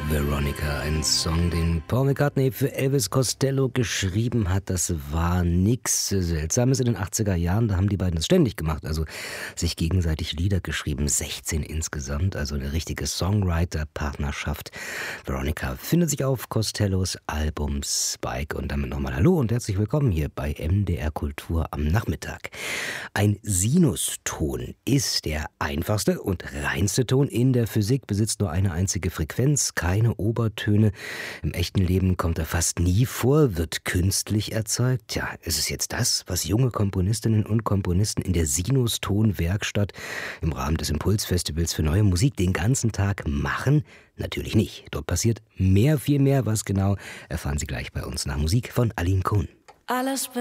Veronica, ein Song, den Paul McCartney für Elvis Costello geschrieben hat. Das war nix Seltsames in den 80er Jahren. Da haben die beiden das ständig gemacht, also sich gegenseitig Lieder geschrieben. 16 insgesamt, also eine richtige Songwriter-Partnerschaft. Veronica findet sich auf Costellos Album Spike. Und damit nochmal Hallo und herzlich willkommen hier bei MDR Kultur am Nachmittag. Ein Sinuston ist der einfachste und reinste Ton in der Physik, besitzt nur eine einzige Frequenz, keine Obertöne. Im echten Leben kommt er fast nie vor, wird künstlich erzeugt. Tja, ist es jetzt das, was junge Komponistinnen und Komponisten in der Sinuston-Werkstatt im Rahmen des Impulsfestivals für neue Musik den ganzen Tag machen? Natürlich nicht. Dort passiert mehr, viel mehr. Was genau, erfahren Sie gleich bei uns nach Musik von Aline Cohn. Alles